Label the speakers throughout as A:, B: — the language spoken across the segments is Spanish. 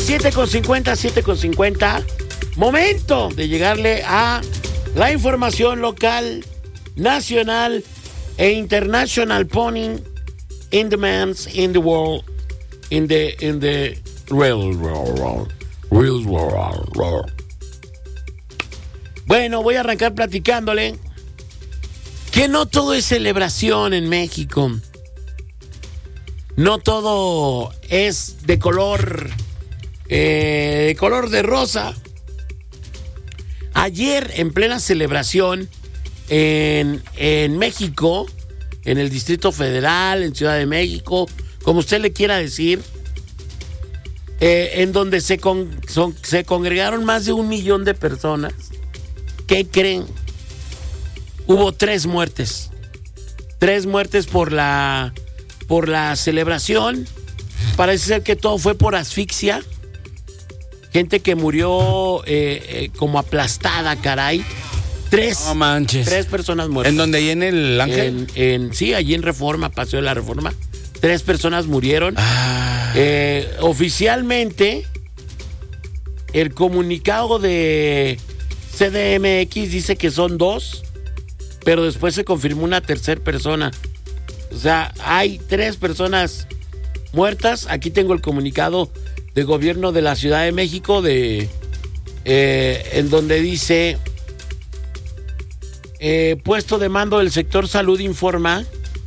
A: 7:50. Momento de llegarle a la información local, nacional e international pony in demands in the world, in the real world. Bueno, voy a arrancar platicándole que no todo es celebración en México. No todo es de color de rosa. Ayer, en plena celebración en México, en el Distrito Federal, en Ciudad de México, como usted le quiera decir, en donde se congregaron más de 1 millón de personas. ¿Qué creen? Hubo 3 muertes. 3 muertes por la celebración. Parece ser que todo fue por asfixia. Gente que murió como aplastada, caray. 3.
B: No manches.
A: 3 personas muertas.
B: ¿En dónde? ¿Ahí en el Ángel?
A: Sí, allí en Reforma, Paseo de la Reforma. 3 personas murieron. Oficialmente, el comunicado de CDMX dice que son 2, pero después se confirmó una tercera persona. O sea, hay 3 personas muertas. Aquí tengo el comunicado de gobierno de la Ciudad de México en donde dice puesto de mando del sector salud informa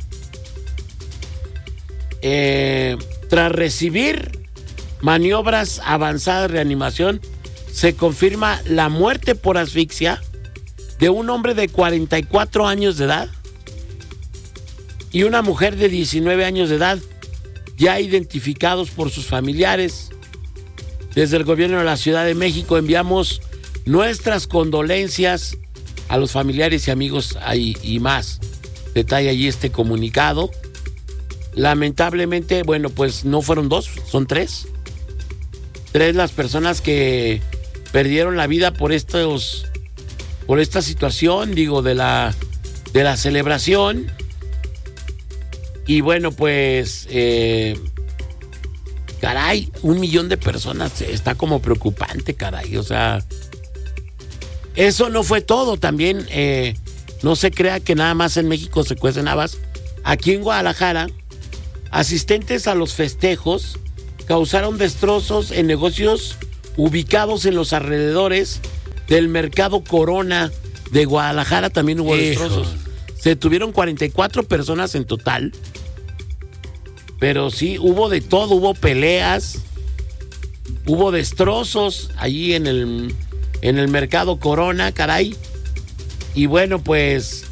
A: tras recibir maniobras avanzadas de reanimación se confirma la muerte por asfixia de un hombre de 44 años de edad y una mujer de 19 años de edad, ya identificados por sus familiares. Desde el gobierno de la Ciudad de México enviamos nuestras condolencias a los familiares y amigos y más. Detalla allí este comunicado. Lamentablemente, bueno, pues no fueron 2, son 3. 3 las personas que perdieron la vida por esta situación, digo, de la celebración. Y bueno, pues caray, 1 millón de personas, está como preocupante, caray. O sea, eso no fue todo. También no se crea que nada más en México se cuecen habas. Aquí en Guadalajara, asistentes a los festejos causaron destrozos en negocios ubicados en los alrededores del mercado Corona de Guadalajara. También hubo destrozos. Se detuvieron 44 personas en total. Pero sí, hubo de todo, hubo peleas, hubo destrozos allí en el mercado Corona, caray. Y bueno, pues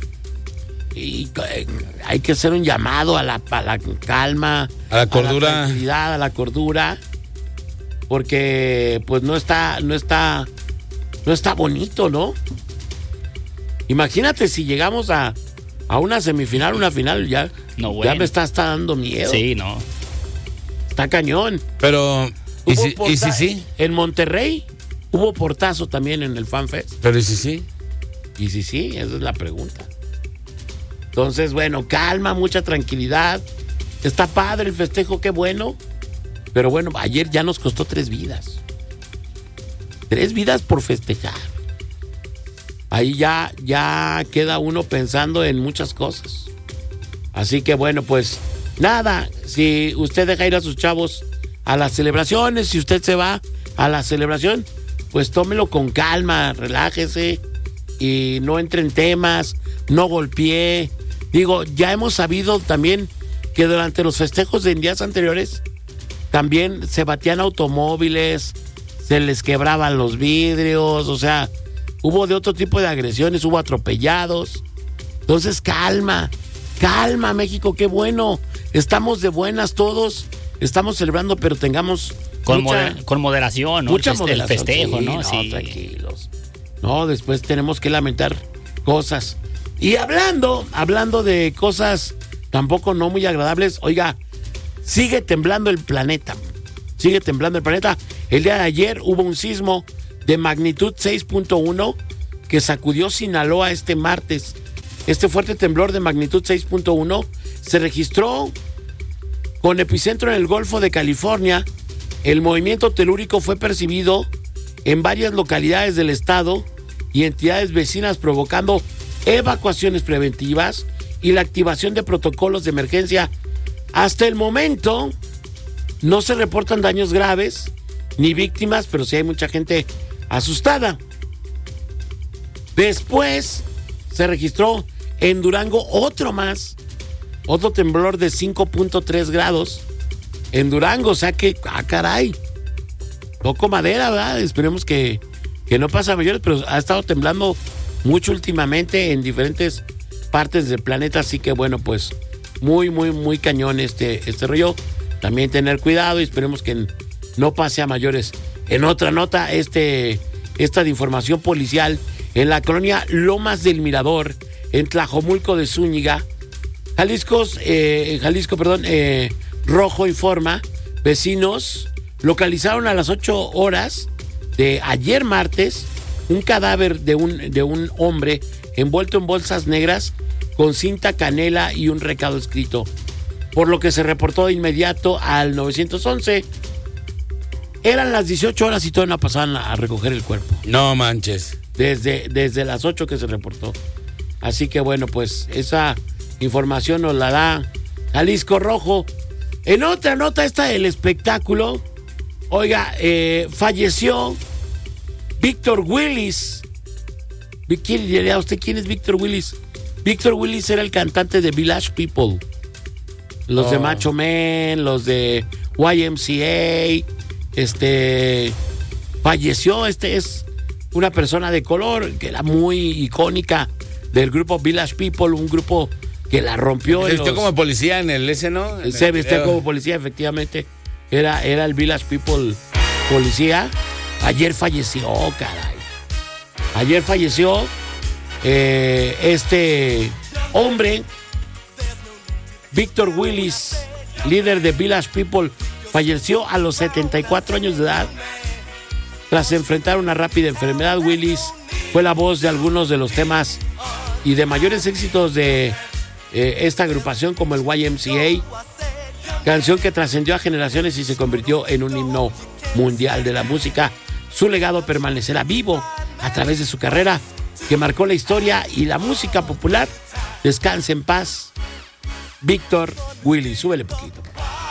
A: hay que hacer un llamado a la calma,
B: a la cordura,
A: a la tranquilidad, a la cordura, porque pues no está bonito, ¿no? Imagínate si llegamos a una semifinal, una final, ya me está dando miedo.
C: Sí, no.
A: Está cañón.
B: Pero, ¿y si sí?
A: En Monterrey hubo portazo también en el FanFest.
B: Pero, ¿y si sí?
A: Y si sí, esa es la pregunta. Entonces, bueno, calma, mucha tranquilidad. Está padre el festejo, qué bueno. Pero bueno, ayer ya nos costó 3 vidas. 3 vidas por festejar. Ahí ya queda uno pensando en muchas cosas. Así que bueno, pues nada, si usted deja ir a sus chavos a las celebraciones, si usted se va a la celebración, pues tómelo con calma, relájese y no entre en temas, no golpee. Digo, ya hemos sabido también que durante los festejos de días anteriores también se batían automóviles, se les quebraban los vidrios, o sea, hubo de otro tipo de agresiones, hubo atropellados. Entonces, calma, México, qué bueno. Estamos de buenas todos, estamos celebrando, pero tengamos
C: con moderación, ¿no?
A: Mucha moderación.
C: El festejo,
A: sí,
C: ¿no?
A: Sí, tranquilos. No, después tenemos que lamentar cosas. Y hablando de cosas tampoco no muy agradables, oiga, sigue temblando el planeta. El día de ayer hubo un sismo de magnitud 6.1 que sacudió Sinaloa este martes. Este fuerte temblor de magnitud 6.1 se registró con epicentro en el Golfo de California el movimiento telúrico fue percibido en varias localidades del estado y entidades vecinas, provocando evacuaciones preventivas y la activación de protocolos de emergencia. Hasta el momento no se reportan daños graves ni víctimas, pero sí hay mucha gente asustada. Después se registró en Durango otro temblor de 5.3 grados en Durango, o sea que, caray, toco madera, ¿verdad? Esperemos que no pase a mayores, pero ha estado temblando mucho últimamente en diferentes partes del planeta, así que bueno, pues muy, muy, muy cañón este rollo. También tener cuidado y esperemos que no pase a mayores. En otra nota, esta de información policial, en la colonia Lomas del Mirador, en Tlajomulco de Zúñiga, Jalisco, Rojo informa, vecinos localizaron a las 8 horas de ayer martes un cadáver de un hombre envuelto en bolsas negras con cinta canela y un recado escrito, por lo que se reportó de inmediato al 911. Eran las 18 horas y todavía no pasaban a recoger el cuerpo.
B: No manches.
A: Desde las 8 que se reportó. Así que bueno, pues esa información nos la da Jalisco Rojo. En otra nota, esta del espectáculo, oiga, falleció Víctor Willis. ¿Quién diría usted quién es Víctor Willis? Víctor Willis era el cantante de Village People. Los de Macho Man, los de YMCA. Falleció. Es una persona de color que era muy icónica del grupo Village People, un grupo que la rompió.
B: Se vistió como policía en el ese, ¿no?
A: Se vistió como policía, efectivamente. Era el Village People policía. Ayer falleció, caray. Ayer falleció este hombre, Víctor Willis, líder de Village People. Falleció a los 74 años de edad tras enfrentar una rápida enfermedad. Willis fue la voz de algunos de los temas y de mayores éxitos de esta agrupación, como el YMCA, canción que trascendió a generaciones y se convirtió en un himno mundial de la música. Su legado permanecerá vivo a través de su carrera, que marcó la historia y la música popular. Descanse en paz, Víctor Willis. Súbele poquito.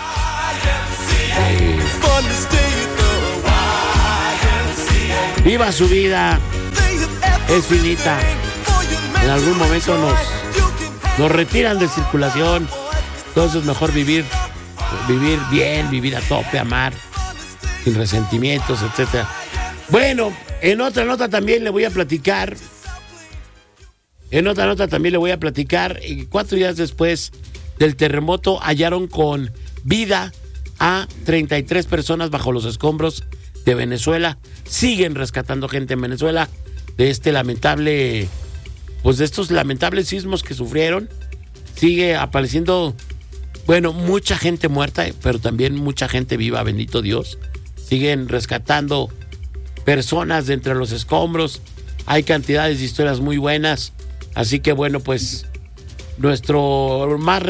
A: Viva su vida, es finita. En algún momento nos retiran de circulación. Entonces mejor vivir bien, vivir a tope, amar, sin resentimientos, etcétera. Bueno, en otra nota también le voy a platicar. 4 días después del terremoto hallaron con vida a 33 personas bajo los escombros de Venezuela. Siguen rescatando gente en Venezuela de estos lamentables sismos que sufrieron. Sigue apareciendo, mucha gente muerta, pero también mucha gente viva, bendito Dios. Siguen rescatando personas de entre los escombros. Hay cantidades de historias muy buenas. Así que pues nuestro más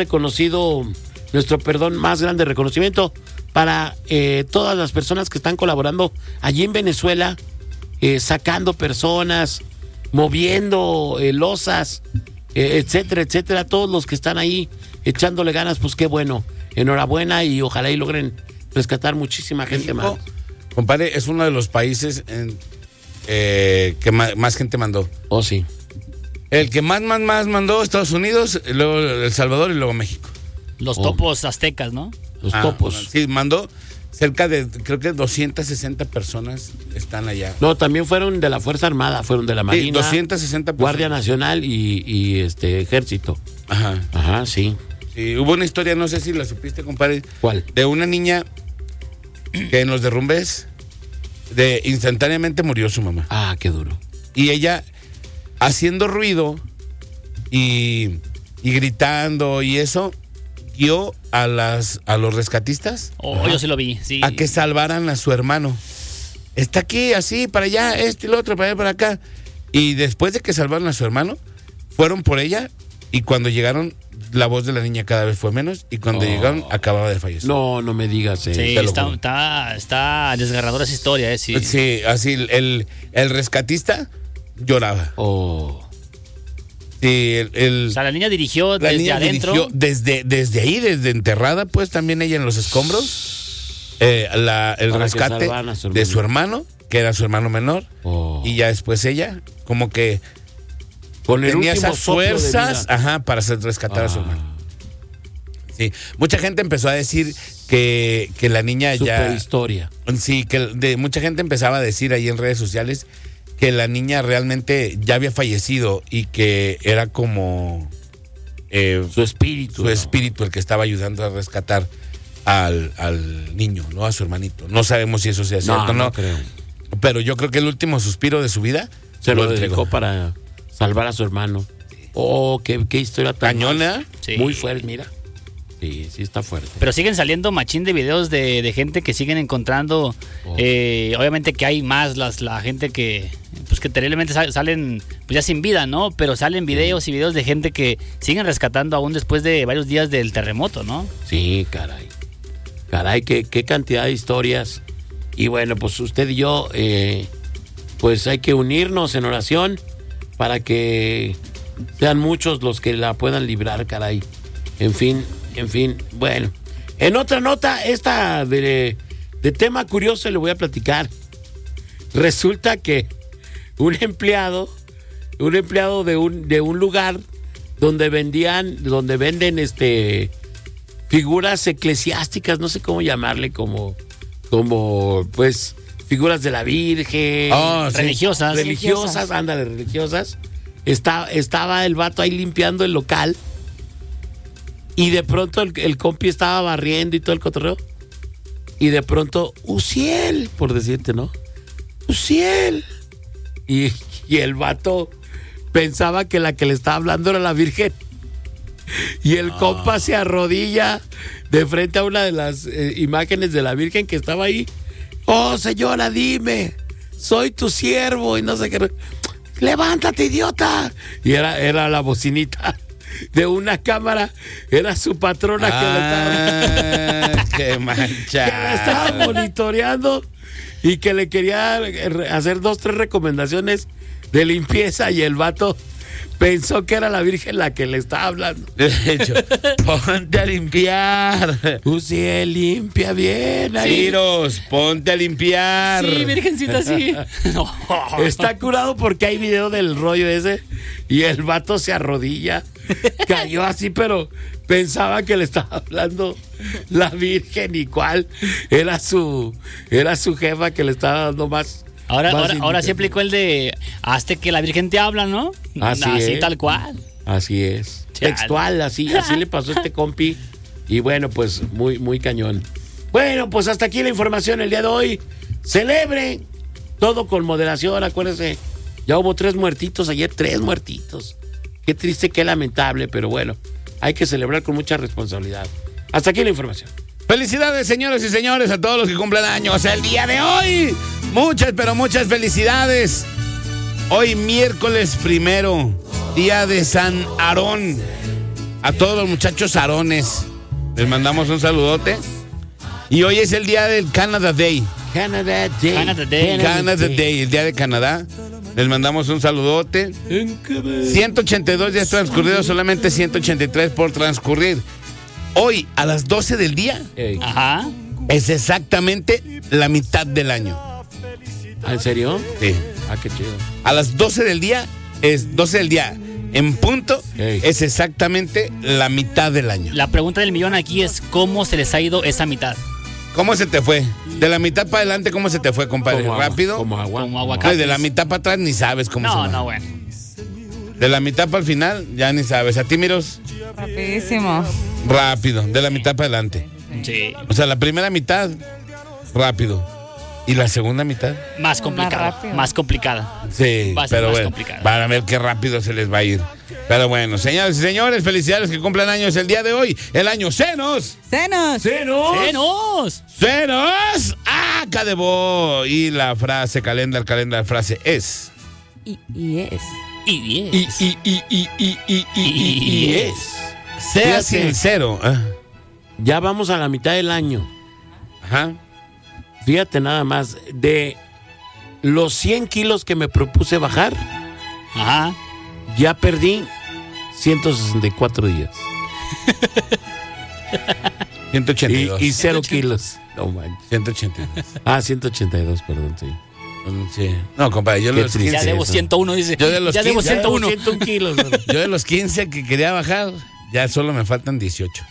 A: grande reconocimiento para todas las personas que están colaborando allí en Venezuela, sacando personas, moviendo losas, etcétera, etcétera. Todos los que están ahí echándole ganas, pues qué bueno. Enhorabuena y ojalá y logren rescatar muchísima gente más.
B: Compadre, es uno de los países que más gente mandó.
A: Oh, sí.
B: El que más mandó, Estados Unidos, luego El Salvador y luego México.
C: Los topos aztecas, ¿no?
A: Los topos.
B: Sí, mandó cerca de, creo que 260 personas están allá.
A: No, también fueron de la Fuerza Armada, fueron de la Marina.
B: 260 personas.
A: Guardia Nacional y Ejército. Ajá, sí.
B: Sí, hubo una historia, no sé si la supiste, compadre.
A: ¿Cuál?
B: De una niña que en los derrumbes instantáneamente murió su mamá.
A: Ah, qué duro.
B: Y ella, haciendo ruido y gritando y eso, guió a los rescatistas.
C: Yo sí lo vi, sí.
B: A que salvaran a su hermano. Está aquí, así, para allá, y lo otro, para allá, para acá. Y después de que salvaron a su hermano, fueron por ella y cuando llegaron la voz de la niña cada vez fue menos y cuando llegaron acababa de fallecer.
A: No me digas.
C: Sí,
B: te lo juro.
C: está desgarradora esa historia, sí.
B: Sí, así el rescatista lloraba. Sí,
C: O sea, la niña dirigió
B: la
C: desde
B: niña
C: adentro.
B: dirigió desde ahí, desde enterrada, pues también ella en los escombros, el
A: Para
B: rescate
A: que salvaran a su
B: de su hermano, que era su hermano menor, y ya después ella, como que
A: Con el
B: tenía
A: último
B: esas
A: soplo de
B: fuerzas,
A: vida.
B: para rescatar a su hermano. Sí, mucha gente empezó a decir que la niña
A: Super
B: ya...
A: historia.
B: Sí, mucha gente empezaba a decir ahí en redes sociales que la niña realmente ya había fallecido y que era como
A: Su espíritu.
B: su espíritu el que estaba ayudando a rescatar al niño, ¿no? A su hermanito. No sabemos si eso sea cierto o no,
A: no creo.
B: pero yo creo que el último suspiro de su vida
A: Se lo
B: entregó.
A: dedicó para salvar a su hermano. Qué historia tan
B: Cañona.
A: más.
C: Sí.
A: Muy fuerte, mira. Sí, está fuerte.
C: Pero siguen saliendo machín de videos de gente que siguen encontrando. Obviamente que hay más la gente que terriblemente salen pues ya sin vida, ¿no? Pero salen videos y videos de gente que siguen rescatando aún después de varios días del terremoto, ¿no?
A: Sí, caray. Caray, qué cantidad de historias. Y bueno, pues usted y yo, pues hay que unirnos en oración para que sean muchos los que la puedan librar, caray. En fin, bueno. En otra nota, esta de tema curioso le voy a platicar. Resulta que un empleado de un lugar donde venden figuras eclesiásticas, no sé cómo llamarle, como pues figuras de la Virgen,
C: religiosas,
A: ándale, religiosas. Estaba el vato ahí limpiando el local y de pronto el compi estaba barriendo y todo el cotorreo y de pronto Uciel, por decirte, ¿no? Uciel. Y el vato pensaba que la que le estaba hablando era la Virgen. Y el compa se arrodilla de frente a una de las imágenes de la Virgen que estaba ahí. Oh, señora, dime, soy tu siervo y no sé qué. Levántate, idiota. Y era la bocinita de una cámara. Era su patrona
B: ¡Qué mancha!
A: que la estaba monitoreando y que le quería hacer 2, 3 recomendaciones de limpieza y el vato pensó que era la Virgen la que le estaba hablando.
B: De hecho, ponte a limpiar.
A: Sí, limpia bien ahí.
B: Ciros, ponte a limpiar.
C: Sí, virgencita, sí.
A: Está curado porque hay video del rollo ese y el vato se arrodilla, cayó así, pero pensaba que le estaba hablando la Virgen y cuál era su jefa que le estaba dando más.
C: Ahora sí aplicó el de hazte que la Virgen te habla, ¿no? Así tal cual.
A: Así es.
C: Chale.
A: Textual, así le pasó a este compi. Y bueno, pues muy, muy cañón. Bueno, pues hasta aquí la información el día de hoy. Celebre todo con moderación, acuérdense. Ya hubo 3 muertitos ayer, 3 muertitos. Qué triste, qué lamentable, pero bueno, hay que celebrar con mucha responsabilidad. Hasta aquí la información.
B: Felicidades, señores y señores, a todos los que cumplen años el día de hoy. Muchas, pero muchas felicidades. Hoy miércoles 1, día de San Aarón. A todos los muchachos Aarones les mandamos un saludote. Y hoy es el día del Canada Day.
A: Canada Day.
B: Canada Day, el día de Canadá. Les mandamos un saludote. 182 días transcurridos, solamente 183 por transcurrir. Hoy, a las 12 del día,
C: Ajá.
B: es exactamente la mitad del año.
A: ¿En serio?
B: Sí.
A: Qué chido.
B: A las 12 del día, es 12 del día en punto, es exactamente la mitad del año.
C: La pregunta del millón aquí es ¿cómo se les ha ido esa mitad?
B: ¿Cómo se te fue? De la mitad para adelante, ¿cómo se te fue, compadre?
A: Como agua,
B: ¿Rápido?
A: Como agua.
C: Como aguacates.
B: De la mitad para atrás ni sabes cómo se va.
C: No, bueno.
B: De la mitad para el final, ya ni sabes. ¿A ti, Miros?
D: Rapidísimo.
B: Rápido, de la mitad para adelante.
C: Sí.
B: O sea, la primera mitad, rápido. ¿Y la segunda mitad?
C: Más complicada.
D: rápido.
C: Más complicada.
B: Sí,
C: Va a ser
B: pero
C: más
B: bueno,
C: complicado.
B: van a ver qué rápido se les va a ir. Pero bueno, señores y señores, felicidades que cumplan años el día de hoy. El año Senos.
D: ¡Cenos!
C: ¡Cenos!
B: ¡Senos! ¡Acadebo! Y la frase, calendar, frase es...
D: Y es.
C: Y es.
A: Y es.
B: Sea
A: Fíjate.
B: sincero.
A: Ya vamos a la mitad del año.
B: Ajá.
A: Fíjate nada más, de los 100 kilos que me propuse bajar,
C: Ajá.
A: ya perdí 164 días.
B: 182.
A: Y 0 kilos. No manches.
B: 182.
A: 182, perdón, sí.
B: Sí. No, compadre, yo
A: Qué
B: de los
A: triste.
B: 15.
C: Ya debo
A: eso.
C: 101, dice.
B: Yo de los
C: ya debo
B: 15,
C: 101.
A: 101 kilos. ¿No?
B: Yo de los 15 que quería bajar, ya solo me faltan 18.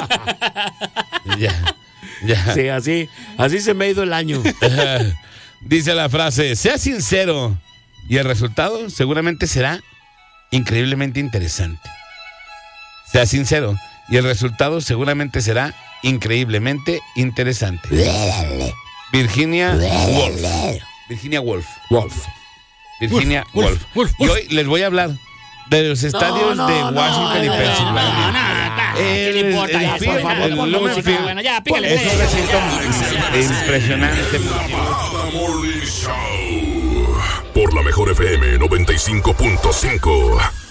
B: Ya.
A: Sí, así se me ha ido el año.
B: Dice la frase, sea sincero y el resultado seguramente será increíblemente interesante. Sea sincero y el resultado seguramente será increíblemente interesante. Virginia Woolf. Virginia Woolf. Virginia Woolf. Y hoy les voy a hablar de los estadios de Washington y Pensilvania.
C: ¿Qué le importa
B: el
C: eso?
B: field,
C: Bueno,
B: el
C: pon
B: Lumen
C: música,
B: Field.
C: bueno, ya, pícale.
B: Es un recinto impresionante.
D: Morning Show. Por la mejor FM 95.5.